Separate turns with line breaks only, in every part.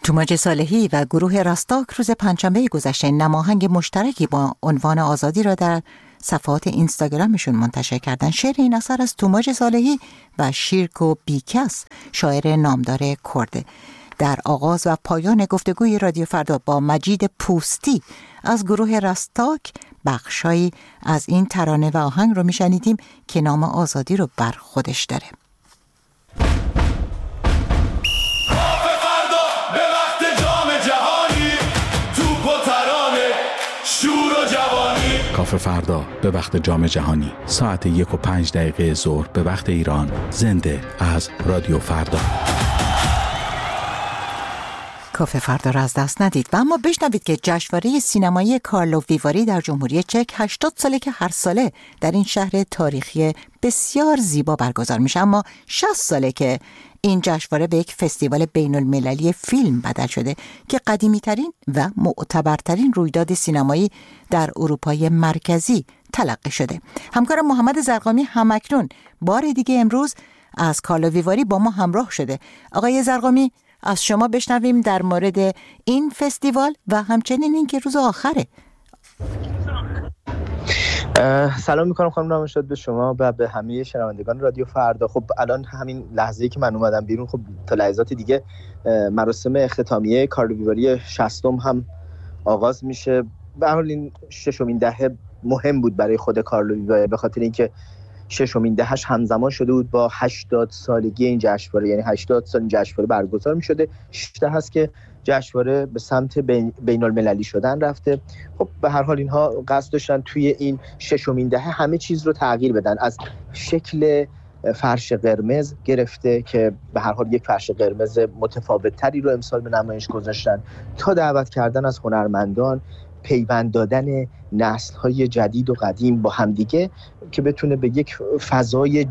توماج صالحی و گروه راستاک روز پنجشنبه گذشته نماهنگ مشترکی با عنوان آزادی را در صفحات اینستاگرامشون منتشر کردن. شعر این اثر از توماج صالحی و شیرکو بیکس، شاعر نامدار کرد. در آغاز و پایان گفتگوی رادیو فردا با مجید پوستی از گروه راستاک بخشایی از این ترانه و آهنگ رو میشنیدیم که نام آزادی رو بر خودش داره.
کافه فردا به وقت جام جهانی ساعت 1:05 ظهر به وقت ایران، زنده از رادیو فردا.
کافه فردا را از دست ندید و اما بشنوید که جشنواره سینمایی کارلو ویواری در جمهوری چک 80 ساله که هر ساله در این شهر تاریخی بسیار زیبا برگزار میشه، اما 60 ساله که این جشنواره به یک فستیوال بین المللی فیلم بدل شده که قدیمی ترین و معتبرترین رویداد سینمایی در اروپای مرکزی تلقی شده. همکارم محمد زرقامی همکنون بار دیگه امروز از کارلو ویواری با ما همراه شده. آقای زرقامی، از شما بشنویم در مورد این فستیوال و همچنین این که روز آخره.
سلام میکنم خانم رامشاد به شما و به همه شنوندگان رادیو فردا. خب الان همین لحظه‌ای که من اومدم بیرون، خب تا لحظات دیگه مراسم اختتامیه کارلو ویواری 60 هم آغاز میشه. به هر حال این ششمین دهه مهم بود برای خود کارلو ویواری، به خاطر اینکه ششمین دهش همزمان شده بود با 80 سالگی این جشنواره، یعنی 80 سال این جشنواره برگزار می‌شده. 6 هست که جشنواره به سمت بین المللی شدن رفته. خب به هر حال اینها قصد داشتن توی این ششمین دهه همه چیز رو تغییر بدن، از شکل فرش قرمز گرفته که به هر حال یک فرش قرمز متفاوت تری رو امسال به نمایش گذاشتن، تا دعوت کردن از هنرمندان، پیوند دادن نسل‌های جدید و قدیم با همدیگه که بتونه به یک فضای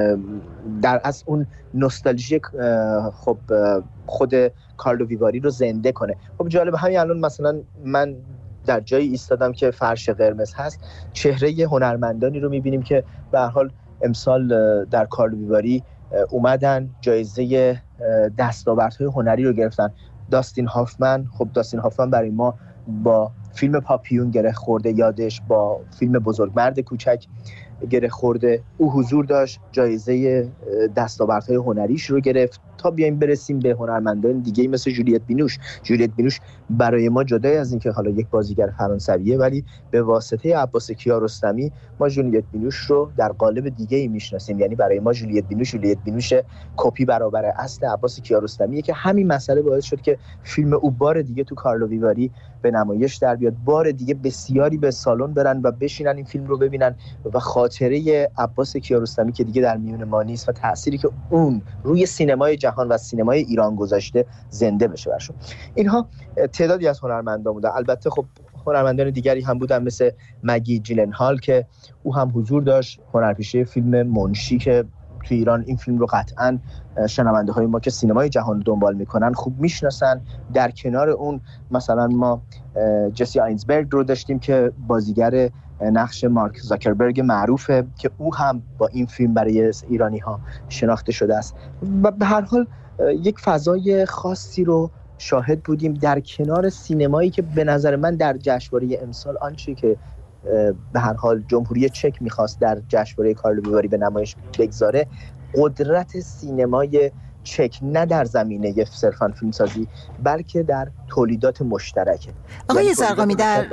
در از اون نوستالژی خب خود کارلو ویواری رو زنده کنه. خب جالب، همین الان مثلا من در جایی ایستادم که فرش قرمز هست، چهره هنرمندانی رو می‌بینیم که به هر حال امسال در کارلو ویواری اومدن جایزه دستاوردهای هنری رو گرفتن. داستین هافمن برای ما با فیلم پاپیون گره خورده یادش، با فیلم بزرگمرد کوچک گره خورده. او حضور داشت، جایزه دستاوردهای هنریش رو گرفت، تا بیایم برسیم به هنرمندان دیگه‌ای مثل جولیت بینوش برای ما جدای از اینکه حالا یک بازیگر فرانسویه، ولی به واسطه عباس کیارستمی ما جولیت بینوش رو در قالب دیگه‌ای میشناسیم. یعنی برای ما جولیت بینوش کپی برابر اصل عباس کیارستمیه که همین مسئله باعث شد که فیلم او بار دیگه تو کارلو ویواری به نمایش در بیاد، بار دیگه بسیاری به سالن برن و بشینن این فیلم رو ببینن و خاطره عباس کیارستمی که دیگه در میون ما نیست و تأثیری که اون روی سینمای جهان و سینمای ایران گذاشته زنده بشه برشون. اینها تعدادی از هنرمندان بودن. البته خب هنرمندان دیگری هم بودن مثل مگی جیلنهال که او هم حضور داشت، هنرپیشه فیلم منشی که تو ایران این فیلم رو قطعاً شنونده های ما که سینمای جهان رو دنبال میکنن خوب میشناسن. در کنار اون مثلا ما جسی آینزبرگ رو داشتیم که بازیگر نقش مارک زاکربرگ معروفه که او هم با این فیلم برای ایرانی ها شناخته شده است و به هر حال یک فضای خاصی رو شاهد بودیم در کنار سینمایی که به نظر من در جشنواره امسال آنچه که به هر حال جمهوری چک میخواست در جشنواره کارلو ویواری به نمایش بگذاره، قدرت سینمای چک نه در زمینه صرفاً فیلمسازی بلکه در تولیدات مشترکه.
آقای زرقامی،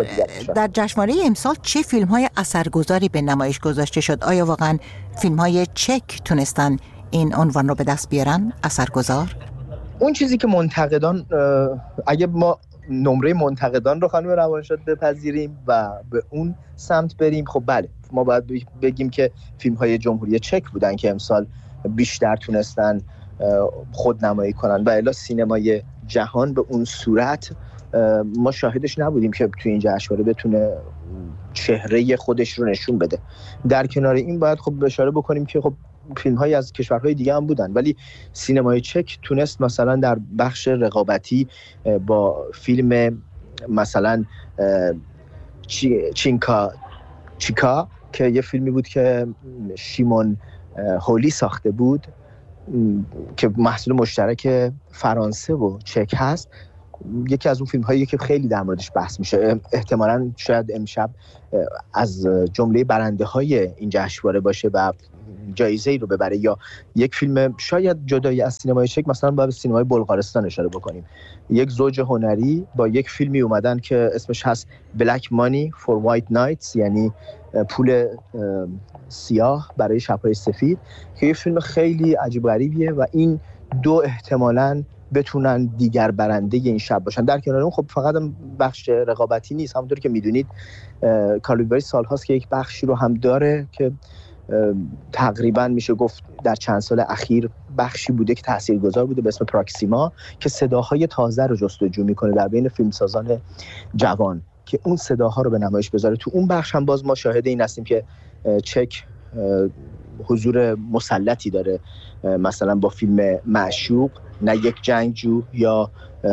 در جشنواره امسال چه فیلم‌های اثرگذاری به نمایش گذاشته شد؟ آیا واقعاً فیلم‌های چک تونستن این عنوان رو به دست بیارن اثرگذار؟
اون چیزی که منتقدان، اگه ما نمره منتقدان رو خانم روانشاد بپذیریم و به اون سمت بریم، خب بله ما باید بگیم که فیلم‌های جمهوری چک بودن که امسال بیشتر تونستن خودنمایی کنن و الا سینمای جهان به اون صورت ما شاهدش نبودیم که توی این جشنواره بتونه چهره خودش رو نشون بده. در کنار این باید خب اشاره بکنیم که خب فیلم‌هایی از کشورهای دیگه هم بودن، ولی سینمای چک تونست مثلا در بخش رقابتی با فیلم مثلا چیکا که یه فیلمی بود که شیمون هولی ساخته بود که محصول مشترک فرانسه و چک هست، یکی از اون فیلم هایی که خیلی در موردش بحث میشه. احتمالاً شاید امشب از جمله برنده های این جشنواره باشه و جایزه‌ای رو ببره، یا یک فیلم شاید جدایی از سینمای چک مثلا با سینمای بلغارستان اشاره بکنیم. یک زوج هنری با یک فیلمی اومدن که اسمش هست Black Money for White Nights، یعنی پول سیاه برای شب‌های سفید، که یک فیلم خیلی عجیب غریبیه و این دو احتمالاً بتونن دیگر برنده این شب باشن. در کنار اون خب فقط بخش رقابتی نیست، همونطور که میدونید کارلو ویواری سال‌هاست که یک بخشی رو هم داره که تقریبا میشه گفت در چند سال اخیر بخشی بوده که تاثیرگذار بوده به اسم پراکسیما، که صداهای تازه رو جستجو میکنه در بین فیلمسازان جوان که اون صداها رو به نمایش بذاره. تو اون بخش هم باز ما شاهد این هستیم که چک حضور مسلطی داره، مثلا با فیلم معشوق، نه یک جنگجو یا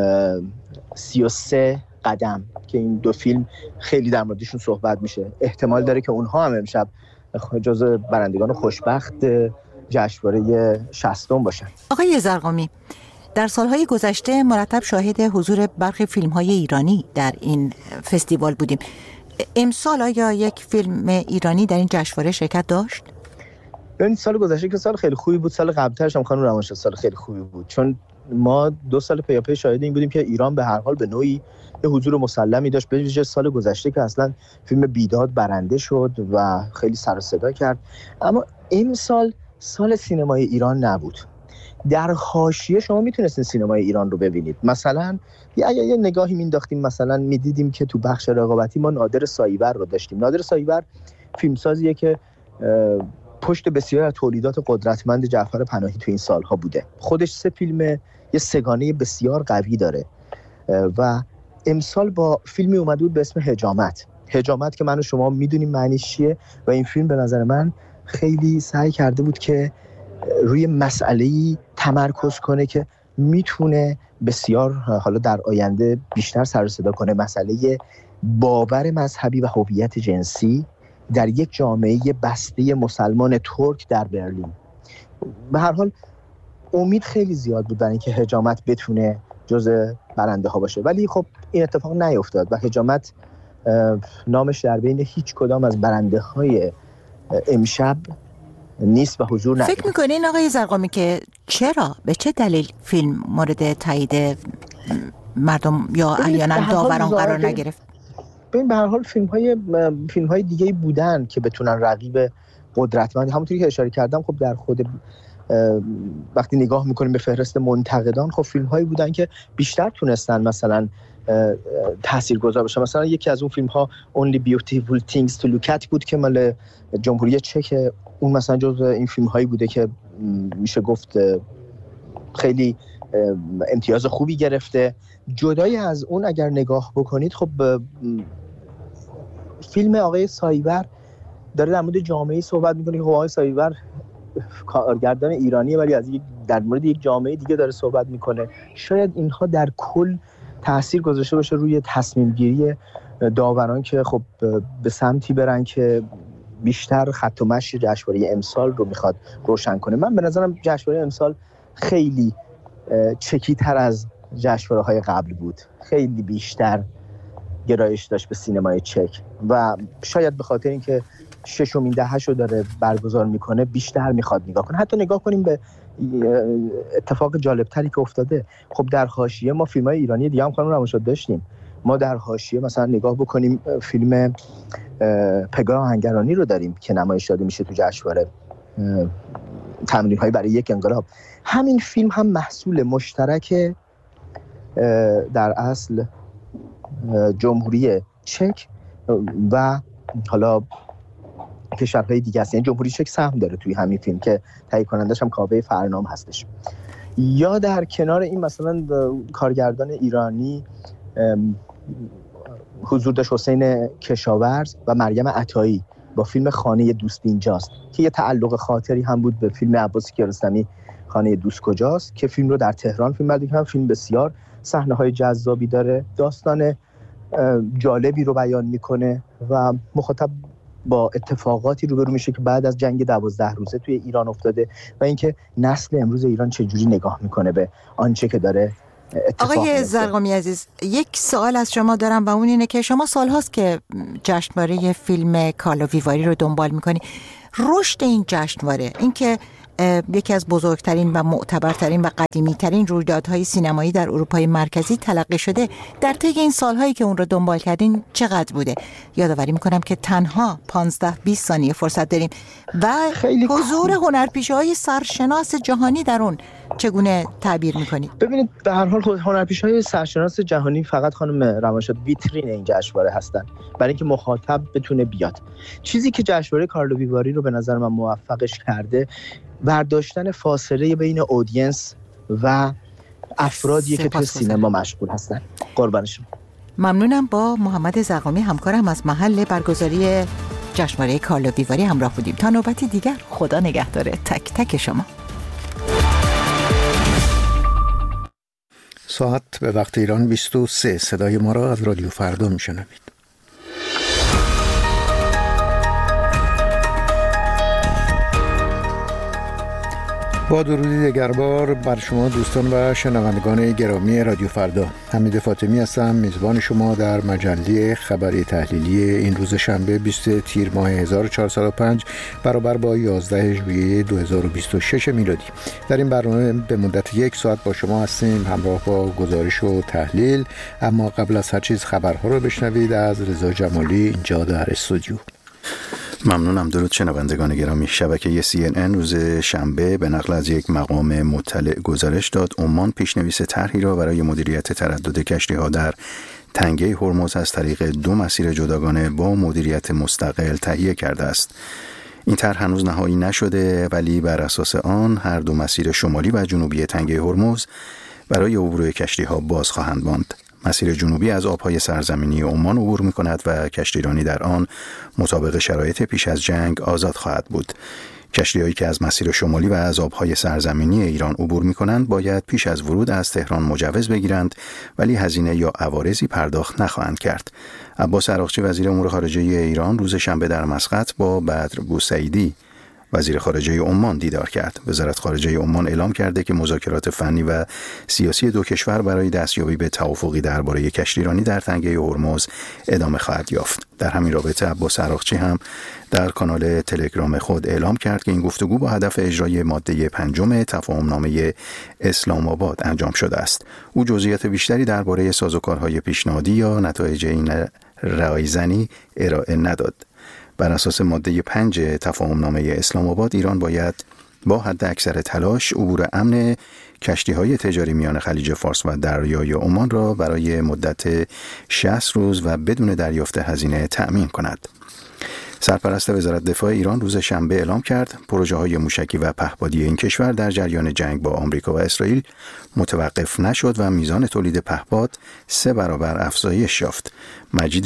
33 قدم که این دو فیلم خیلی در موردشون صحبت میشه. احتمال داره که اونها هم امشب جزو برندگان خوشبخت جشنواره 60 باشن.
آقای زرقامی، در سالهای گذشته مرتب شاهد حضور برخی فیلم‌های ایرانی در این فستیوال بودیم. امسال آیا یک فیلم ایرانی در این جشنواره شرکت داشت؟
این سال گذشته که سال خیلی خوبی بود، سال قبل‌ترش هم خانم روانشاه سال خیلی خوبی بود، چون ما 2 سال پیاپی شاهد این بودیم که ایران به هر حال به نوعی یه حضور مسلمی داشت. به ویژه سال گذشته که اصلا فیلم بیداد برنده شد و خیلی سر و صدا کرد. اما این سال سینمای ایران نبود. در حاشیه شما میتونستین سینمای ایران رو ببینید. مثلا یه نگاهی مینداختیم، مثلا میدیدیم که تو بخش رقابتی ما نادر سایور رو داشتیم. نادر سایور فیلمسازیه که پشت بسیار از تولیدات قدرتمند جعفر پناهی تو این سالها بوده. خودش 3 فیلم، یه سگانه بسیار قوی داره و امسال با فیلمی اومده بود به اسم حجامت که من و شما میدونیم معنیش چیه و این فیلم به نظر من خیلی سعی کرده بود که روی مسئله‌ای تمرکز کنه که میتونه بسیار حالا در آینده بیشتر سر و صدا کنه، مسئله باور مذهبی و هویت جنسی در یک جامعه بسته مسلمان ترک در برلین. به هر حال امید خیلی زیاد بود برای اینکه حجامت بتونه جزء برنده ها باشه، ولی خب این اتفاق نیفتاد و حجامت نامش در بین هیچ کدام از برنده های امشب نیست و حضور نداره.
فکر میکنین آقای زرقامی که چرا، به چه دلیل فیلم مورد تایید مردم یا احیانا داوران قرار نگرفت؟
ببین به هر حال فیلم های دیگه بودن که بتونن رقیب قدرتمند، همونطوری که اشاره کردم خب در خود وقتی نگاه میکنیم به فهرست منتقدان، خب فیلم هایی بودن که بیشتر تونستن مثلا تاثیرگذار باشن. مثلا یکی از اون فیلم ها Only Beautiful Things to Look At بود که مال جمهوری چک، اون مثلا جزو این فیلم هایی بوده که میشه گفت خیلی امتیاز خوبی گرفته. جدای از اون اگر نگاه بکنید خب فیلم آقای سایور داره در مورد جامعه‌ای صحبت میکنه که آقای سایور کارگردان ایرانیه ولی از در مورد یک جامعه دیگه داره صحبت میکنه. شاید اینها در کل تأثیر گذاشته باشه روی تصمیم گیری داوران که خب به سمتی برن که بیشتر خط و مشی جشنواره امسال رو میخواد روشن کنه. من به نظرم جشنواره امسال خیلی چکی‌تر از جشنواره‌های قبل بود، خیلی بیشتر گرایش داشت به سینمای چک و شاید به خاطر اینکه 6مین دهه‌ش رو داره برگزار میکنه بیشتر میخواد نگاه کنه. حتی نگاه کنیم به اتفاق جالبتری که افتاده. خب در حاشیه ما فیلم‌های ایرانی دیگه هم خانم روانشاه داشتیم. ما در حاشیه مثلا نگاه بکنیم فیلم پگاه آهنگرانی رو داریم که نمایش داده میشه تو جشنواره تمرین‌های برای یک انقلاب. همین فیلم هم محصول مشترک در اصل جمهوری چک و حالا کشورهای دیگه است. یعنی جمهوری چک سهم داره توی همین فیلم که تهیه کنندش هم کاوه فرنام هستش. یا در کنار این مثلا کارگردان ایرانی حضور داشت حسین کشاورز و مریم عطایی با فیلم خانه دوست اینجاست که یه تعلق خاطری هم بود به فیلم عباس کیارستمی خانه دوست کجاست که فیلم رو در تهران فیلم برداری کردن. فیلم بسیار صحنه‌های جذابی داره، داستان جالبی رو بیان میکنه و مخاطب با اتفاقاتی روبرو میشه که بعد از جنگ 12 روزه توی ایران افتاده و اینکه نسل امروز ایران چجوری نگاه میکنه به آنچه که داره اتفاق میفته.
آقای زرقامی عزیز، یک سوال از شما دارم و اون اینه که شما سالهاست که جشنواره فیلم کارلو ویواری رو دنبال میکنی. رشد این جشنواره، این که یکی از بزرگترین و معتبرترین و قدیمیترین رویدادهای سینمایی در اروپای مرکزی تلقی شده، در طی این سالهایی که اون رو دنبال کردین چقدر بوده؟ یادآوری میکنم که تنها 15-20 ثانیه فرصت داریم و حضور هنرپیشه‌های سرشناس جهانی در اون چگونه تعبیر میکنید؟
ببینید به هر حال هنرپیشه‌های سرشناس جهانی فقط خانم روانشاد ویترین این جشنواره هستن برای اینکه مخاطب بتونه بیاد. چیزی که جشنواره کارلو ویواری رو به نظر من موفقش کرده برداشتن فاصله بین اودینس و افرادی که تو سینما مشغول هستن. قربان شما.
ممنونم. با محمد زرقامی همکارم از محل برگزاری جشنواره کارلو ویواری همراه بودیم. تا نوبتی دیگر، خدا نگهداره تک تک شما.
ساعت به وقت ایران 23. صدای ما را از رادیو فردا میشنوید. با درودی دگربار بر شما دوستان و شنوندگان گرامی رادیو فردا. حمید فاطمی هستم، میزبان شما در مجله خبری تحلیلی این روز شنبه 20 تیر ماه 1405 برابر با 11 ژوئیه 2026 میلادی. در این برنامه به مدت 1 ساعت با شما هستیم همراه با گزارش و تحلیل، اما قبل از هر چیز خبرها رو بشنوید از رضا جمالی اینجا در استودیو.
ممنونم. درود شنوندگان گرامی. شبکه CNN روز شنبه به نقل از یک مقام مطلع گزارش داد عمان پیشنویس طرحی را برای مدیریت تردد کشتی‌ها در تنگه هرمز از طریق 2 مسیر جداگانه با مدیریت مستقل تهیه کرده است. این طرح هنوز نهایی نشده، ولی بر اساس آن هر 2 مسیر شمالی و جنوبی تنگه هرمز برای عبور کشتی‌ها باز خواهند ماند. مسیر جنوبی از آبهای سرزمینی عمان عبور می‌کند و کشتیرانی در آن مطابق شرایط پیش از جنگ آزاد خواهد بود. کشتی‌هایی که از مسیر شمالی و از آبهای سرزمینی ایران عبور می‌کنند باید پیش از ورود از تهران مجوز بگیرند، ولی هزینه یا عوارضی پرداخت نخواهند کرد. عباس عراقچی وزیر امور خارجه ایران روز شنبه در مسقط با بدر بوسعیدی وزیر خارجه عمان دیدار کرد. وزارت خارجه عمان اعلام کرده که مذاکرات فنی و سیاسی 2 کشور برای دستیابی به توافقی درباره کشتیرانی در تنگه هرمز ادامه خواهد یافت. در همین رابطه عباس عراقچی هم در کانال تلگرام خود اعلام کرد که این گفتگو با هدف اجرای ماده 5 تفاهمنامه اسلام آباد انجام شده است. او جزئیات بیشتری درباره سازوکارهای پیشنهادی یا نتایج این رایزنی ارائه نداد. بر اساس ماده 5 تفاهمنامه اسلام آباد، ایران باید با حد اکثر تلاش عبور امن کشتی‌های تجاری میان خلیج فارس و دریای عمان را برای مدت 60 روز و بدون دریافت هزینه تأمین کند. سرپرست وزارت دفاع ایران روز شنبه اعلام کرد پروژه‌های موشکی و پهپادی این کشور در جریان جنگ با آمریکا و اسرائیل متوقف نشد و میزان تولید پهپاد 3 برابر افزایش یافت. مجید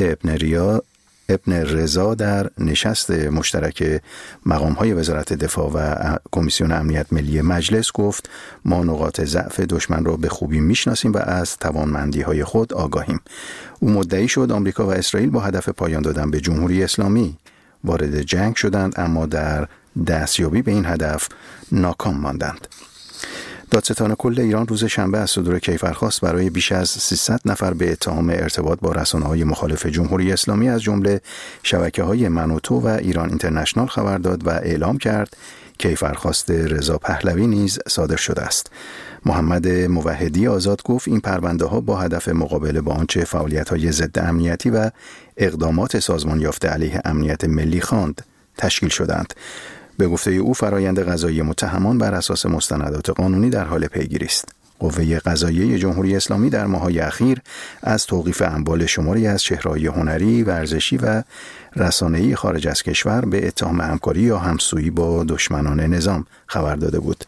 ابن رضا در نشست مشترک مقام‌های وزارت دفاع و کمیسیون امنیت ملی مجلس گفت ما نقاط ضعف دشمن را به خوبی میشناسیم و از توانمندی‌های خود آگاهیم. او مدعی شد آمریکا و اسرائیل با هدف پایان دادن به جمهوری اسلامی وارد جنگ شدند، اما در دستیابی به این هدف ناکام ماندند. دادستان کل ایران روز شنبه از صدور کیفرخواست برای بیش از 300 نفر به اتهام ارتباط با رسانه‌های مخالف جمهوری اسلامی از جمله شبکه‌های منوتو و ایران اینترنشنال خبر داد و اعلام کرد کیفرخواست رضا پهلوی نیز صادر شده است. محمد موحدی آزاد گفت این پرونده‌ها با هدف مقابله با آنچه فعالیت‌های ضد امنیتی و اقدامات سازمان یافته علیه امنیت ملی خواند تشکیل شدند. به گفته او فرایند قضایی متهمان بر اساس مستندات قانونی در حال پیگیری است. قوه قضاییه جمهوری اسلامی در ماه‌های اخیر از توقیف اموال شماری از چهره‌های هنری، ورزشی و رسانه‌ای خارج از کشور به اتهام همکاری یا همسویی با دشمنان نظام خبر داده بود.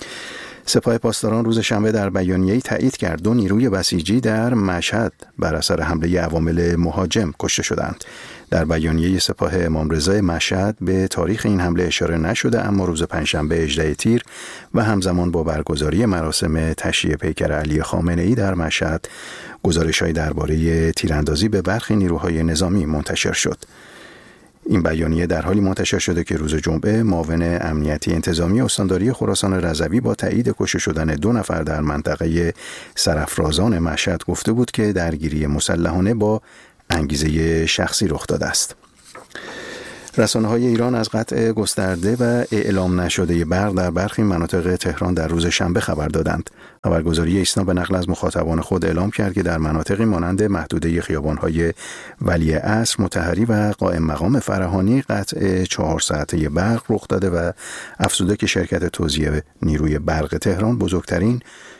سپاه پاسداران روز شنبه در بیانیه‌ای تایید کرد 2 نیروی بسیجی در مشهد بر اثر حمله عوامل مهاجم کشته شدند. در بیانیه سپاه امام رضا مشهد به تاریخ این حمله اشاره نشده، اما روز پنجشنبه 18 تیر و همزمان با برگزاری مراسم تشییع پیکر علی خامنه‌ای در مشهد گزارش‌هایی درباره تیراندازی به برخی نیروهای نظامی منتشر شد. این بیانیه در حالی منتشر شده که روز جمعه معاون امنیتی انتظامی استانداری خراسان رضوی با تایید کشته شدن 2 نفر در منطقه سرافرازان مشهد گفته بود که درگیری مسلحانه با انگیزه شخصی رخ داده است. رسانه‌های ایران از قطع گسترده و اعلام نشده برق در برخی مناطق تهران در روز شنبه خبر دادند. خبرگزاری ایسنا به نقل از مخاطبان خود اعلام کرد که در مناطقی مانند محدوده خیابان‌های ولیعصر، مطهری و قائم مقام فرهانی قطع 4 ساعته برق رخ داده و افزوده که شرکت توزیع نیروی برق تهران بزرگترین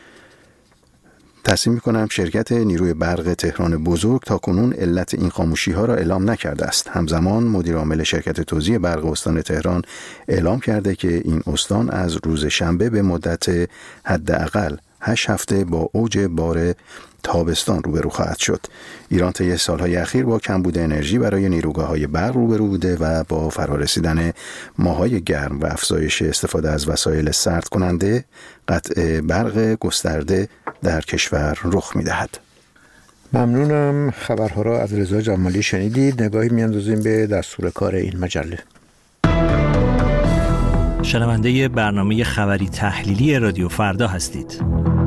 تصمیم می‌کنم شرکت نیروی برق تهران بزرگ تاکنون علت این خاموشی‌ها را اعلام نکرده است. همزمان مدیر عامل شرکت توزیع برق استان تهران اعلام کرده که این استان از روز شنبه به مدت حداقل 8 هفته با اوج بار تابستان روبرو خواهد شد. ایران طی سالهای اخیر با کمبود انرژی برای نیروگاه‌های برق روبرو بوده و با فرارسیدن ماه‌های گرم و افزایش استفاده از وسایل سرد کننده قطع برق گسترده در کشور رخ می‌دهد.
ممنونم. خبرها را از رضا جمالی شنیدید. نگاهی می‌اندازیم به دستور کار این مجله.
شنونده برنامه خبری تحلیلی رادیو فردا هستید.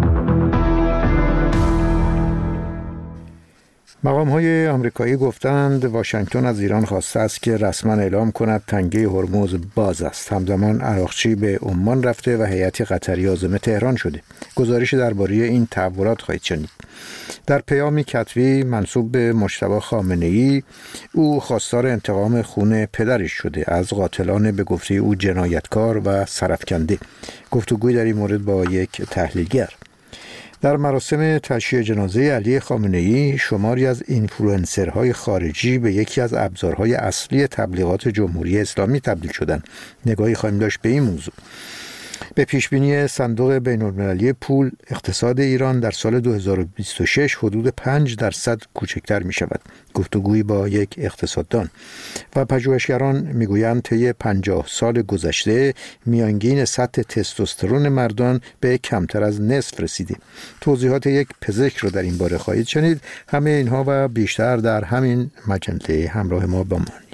مقام‌های آمریکایی گفتند واشنگتن از ایران خواسته است که رسما اعلام کند تنگه هرمز باز است. همزمان عراقچی به عمان رفته و هیئت قطری عازم تهران شده. گزارش درباره این تحولات خواهید شنید. در پیامی کتبی منسوب به مجتبی خامنه‌ای، او خواستار انتقام خون پدرش شده از قاتلان به گفته او جنایتکار و سرافکنده. گفتگوی در این مورد با یک تحلیلگر. در مراسم تشییع جنازه علی خامنه‌ای، شماری از اینفلوئنسرهای خارجی به یکی از ابزارهای اصلی تبلیغات جمهوری اسلامی تبدیل شدند. نگاهی خواهیم داشت به این موضوع. به پیشبینی صندوق بین‌المللی پول، اقتصاد ایران در سال 2026 حدود 5% کوچکتر می شود. گفتگویی با یک اقتصاددان. و پژوهشگران میگویند طی 50 سال گذشته میانگین سطح تستوسترون مردان به کمتر از نصف رسیده. توضیحات یک پزشک را در این باره خواهید شنید. همه اینها و بیشتر در همین مجله. همراه ما بمانید.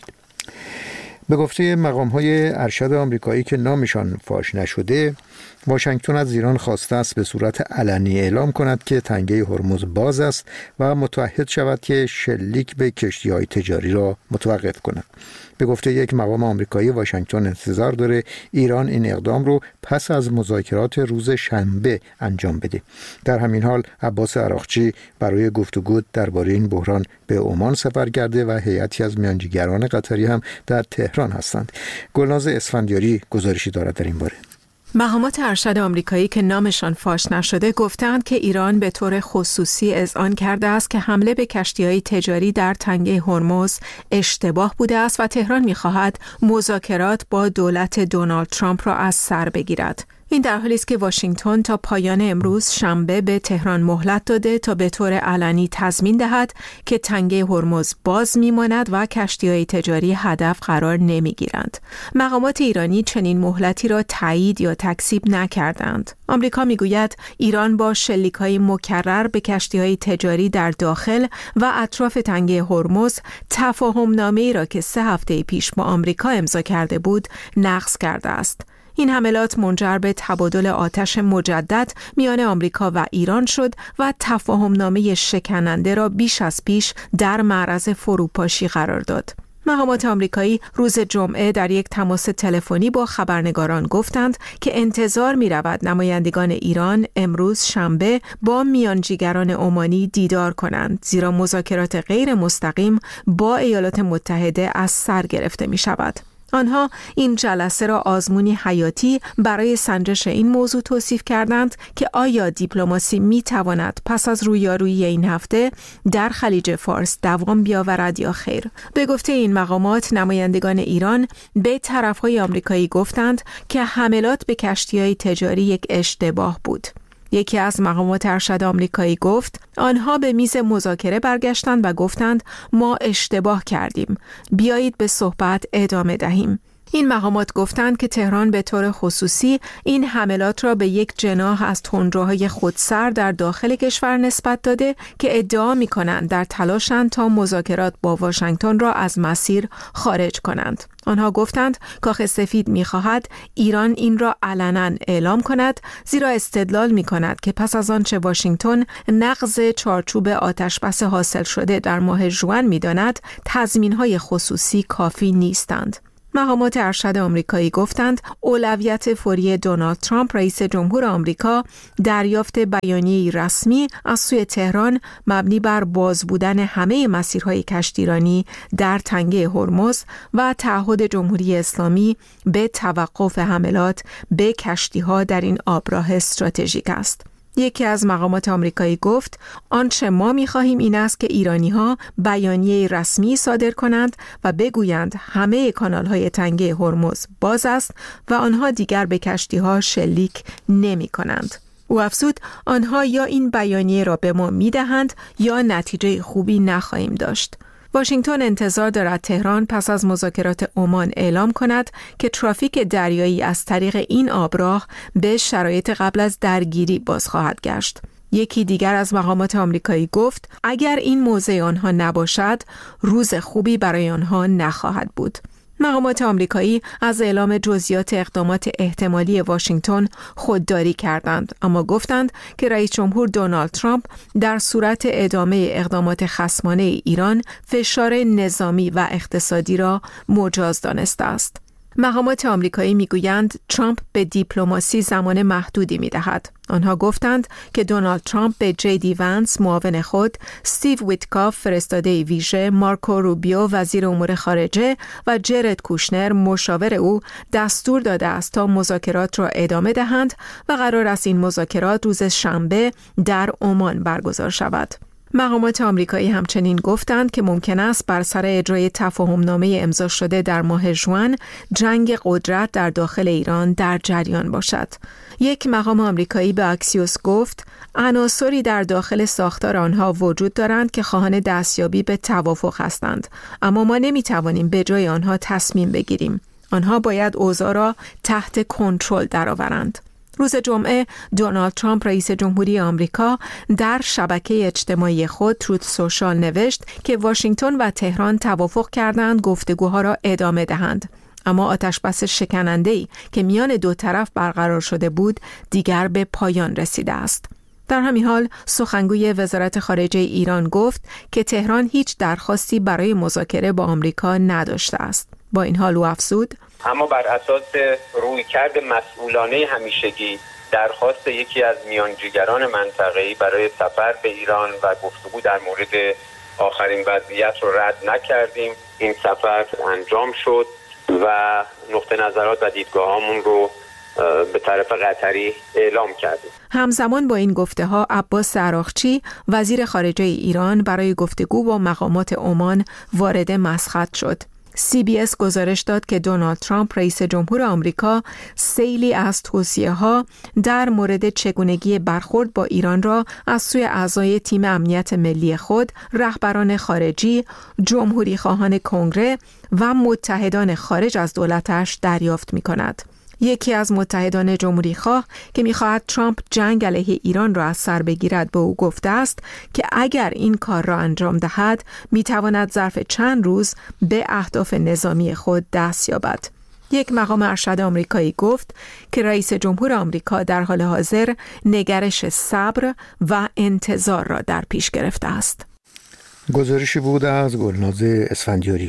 به گفته مقام‌های ارشد آمریکایی که نامشان فاش نشده، واشنگتن از ایران خواسته است به صورت علنی اعلام کند که تنگه هرمز باز است و متعهد شود که شلیک به کشتی‌های تجاری را متوقف کند. به گفته یک مقام آمریکایی، واشنگتن انتظار داره ایران این اقدام رو پس از مذاکرات روز شنبه انجام بده. در همین حال عباس عراقچی برای گفتگو درباره این بحران به عمان سفر کرده و هیئتی از میانجیگران قطری هم در تهران هستند. گلناز اسفندیاری گزارشی دارد در این باره.
مقامات ارشد آمریکایی که نامشان فاش نشده گفتند که ایران به طور خصوصی اذعان کرده است که حمله به کشتی‌های تجاری در تنگه هرمز اشتباه بوده است و تهران می‌خواهد مذاکرات با دولت دونالد ترامپ را از سر بگیرد. این در حالی است که واشنگتن تا پایان امروز شنبه به تهران مهلت داده تا به طور علنی تضمین دهد که تنگه هرمز باز میماند و کشتی‌های تجاری هدف قرار نمیگیرند. مقامات ایرانی چنین مهلتی را تایید یا تکذیب نکردند. آمریکا میگوید ایران با شلیک‌های مکرر به کشتی‌های تجاری در داخل و اطراف تنگه هرمز تفاهم‌نامه‌ای را که 3 هفته پیش با آمریکا امضا کرده بود نقض کرده است. این حملات منجر به تبادل آتش مجدد میان آمریکا و ایران شد و تفاهمنامه شکننده را بیش از پیش در معرض فروپاشی قرار داد. مقامات آمریکایی روز جمعه در یک تماس تلفنی با خبرنگاران گفتند که انتظار می رود نمایندگان ایران امروز شنبه با میانجیگران عمانی دیدار کنند، زیرا مذاکرات غیر مستقیم با ایالات متحده از سر گرفته می شود. آنها این جلسه را آزمونی حیاتی برای سنجش این موضوع توصیف کردند که آیا دیپلماسی می تواند پس از رویارویی این هفته در خلیج فارس دوام بیاورد یا خیر. به گفته این مقامات، نمایندگان ایران به طرفهای آمریکایی گفتند که حملات به کشتی‌های تجاری یک اشتباه بود. یکی از مقامات ارشد آمریکایی گفت آنها به میز مذاکره برگشتند و گفتند ما اشتباه کردیم. بیایید به صحبت ادامه دهیم. این مقامات گفتند که تهران به طور خصوصی این حملات را به یک جناح از تندروهای خودسر در داخل کشور نسبت داده که ادعا می‌کنند در تلاشند تا مذاکرات با واشنگتن را از مسیر خارج کنند. آنها گفتند کاخ سفید می‌خواهد ایران این را علنا اعلام کند، زیرا استدلال می‌کند که پس از آنچه واشنگتن نقض چارچوب آتشبس حاصل شده در ماه ژوئن می‌داند، تضمین‌های خصوصی کافی نیستند. مقامات ارشد آمریکایی گفتند اولویت فوری دونالد ترامپ رئیس جمهور آمریکا دریافت بیانیه‌ای رسمی از سوی تهران مبنی بر باز بودن همه مسیرهای کشتیرانی در تنگه هرمز و تعهد جمهوری اسلامی به توقف حملات به کشتی‌ها در این آبراه استراتژیک است. یکی از مقامات آمریکایی گفت آنچه ما می‌خواهیم این است که ایرانی‌ها بیانیه رسمی صادر کنند و بگویند همه کانال‌های تنگه هرمز باز است و آنها دیگر به کشتی‌ها شلیک نمی‌کنند. او افزود آنها یا این بیانیه را به ما می‌دهند یا نتیجه خوبی نخواهیم داشت. واشنگتن انتظار دارد تهران پس از مذاکرات عمان اعلام کند که ترافیک دریایی از طریق این آبراه به شرایط قبل از درگیری باز خواهد گشت. یکی دیگر از مقامات آمریکایی گفت اگر این موضع آنها نباشد روز خوبی برای آنها نخواهد بود. مقامات آمریکایی از اعلام جزئیات اقدامات احتمالی واشنگتن خودداری کردند، اما گفتند که رئیس جمهور دونالد ترامپ در صورت ادامه اقدامات خصمانه ایران فشار نظامی و اقتصادی را مجاز دانسته است. مقامات آمریکایی میگویند ترامپ به دیپلماسی زمان محدودی میدهد. آنها گفتند که دونالد ترامپ به جی.دی. ونس معاون خود، استیو ویتکاف فرستاده ویژه، مارکو روبیو وزیر امور خارجه و جرد کوشنر مشاور او دستور داده است تا مذاکرات را ادامه دهند و قرار است این مذاکرات روز شنبه در عمان برگزار شود. مقامات آمریکایی همچنین گفتند که ممکن است بر سر اجرای تفاهمنامه امضا شده در ماه ژوئن جنگ قدرت در داخل ایران در جریان باشد. یک مقام آمریکایی به اکسیوس گفت عناصری در داخل ساختار آنها وجود دارند که خواهان دستیابی به توافق هستند، اما ما نمیتوانیم به جای آنها تصمیم بگیریم. آنها باید اوضاع را تحت کنترل درآورند. روز جمعه دونالد ترامپ رئیس جمهوری آمریکا در شبکه اجتماعی خود تروت سوشال نوشت که واشنگتن و تهران توافق کردند گفتگوها را ادامه دهند، اما آتشبس شکننده‌ای که میان دو طرف برقرار شده بود دیگر به پایان رسیده است. در همین حال سخنگوی وزارت خارجه ایران گفت که تهران هیچ درخواستی برای مذاکره با آمریکا نداشته است. با این حال او افزود
اما بر اساس رویکرد مسئولانه همیشگی درخواست یکی از میانجیگران منطقه‌ای برای سفر به ایران و گفتگو در مورد آخرین وضعیت رو رد نکردیم. این سفر انجام شد و نقطه نظرات و دیدگاهامون رو به طرف قطری اعلام کردیم.
همزمان با این گفته ها عباس عراقچی وزیر خارجه ایران برای گفتگو با مقامات عمان وارد مسقط شد. CBS گزارش داد که دونالد ترامپ رئیس جمهور آمریکا سیلی از توصیه‌ها در مورد چگونگی برخورد با ایران را از سوی اعضای تیم امنیت ملی خود، رهبران خارجی، جمهوری خواهان کنگره و متحدان خارج از دولتش دریافت می‌کند. یکی از متحدان جمهوری خواه که می‌خواهد ترامپ جنگ علیه ایران را از سر بگیرد به او گفته است که اگر این کار را انجام دهد می‌تواند ظرف چند روز به اهداف نظامی خود دست یابد. یک مقام ارشد آمریکایی گفت که رئیس جمهور آمریکا در حال حاضر نگرش صبر و انتظار را در پیش گرفته است.
گزارشی بود از گلناز اسفندیاری.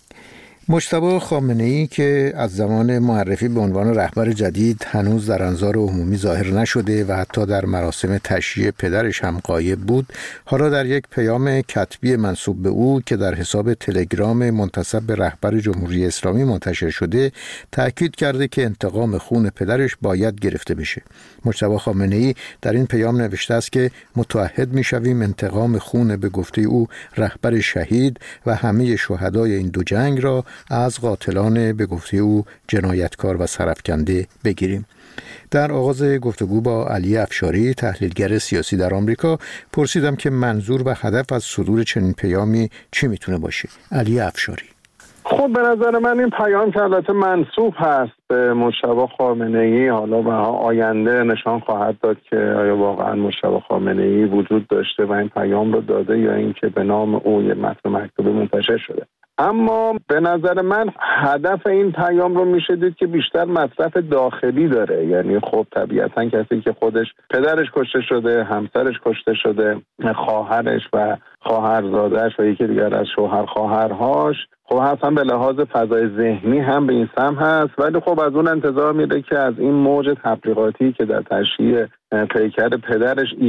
مجتبی خامنه‌ای که از زمان معرفی به عنوان رهبر جدید هنوز در انظار عمومی ظاهر نشده و حتی در مراسم تشییع پدرش هم غایب بود، حالا در یک پیام کتبی منسوب به او که در حساب تلگرام منتسب به رهبر جمهوری اسلامی منتشر شده تأکید کرده که انتقام خون پدرش باید گرفته بشه. مجتبی خامنه‌ای در این پیام نوشته است که متعهد می‌شویم انتقام خون به گفته او رهبر شهید و همه شهدای این دو جنگ را از قاتلان به گفته او جنایتکار و سرافکنده بگیریم. در آغاز گفتگو با علی افشاری تحلیلگر سیاسی در آمریکا پرسیدم که منظور و هدف از صدور چنین پیامی چی میتونه باشه. علی افشاری:
خب به نظر من این پیام که البته منسوب هست به مجتبی خامنه‌ای، حالا به آینده نشان خواهد داد که آیا واقعا مجتبی خامنه‌ای وجود داشته و این پیام رو داده یا اینکه به نام او یه متن مکتوبی منتشر شده. اما به نظر من هدف این پیام رو میشه دید که بیشتر مصرف داخلی داره. یعنی خب طبیعتا کسی که خودش پدرش کشته شده، همسرش کشته شده، خواهرش و خواهرزادش و یکی دیگر از شوهر خواهرهاش، خب اصلا به لحاظ فضای ذهنی هم به این سم هست، ولی خب از اون انتظار میره که از این موج تبلیغاتی که در تشییع پیکر پدرش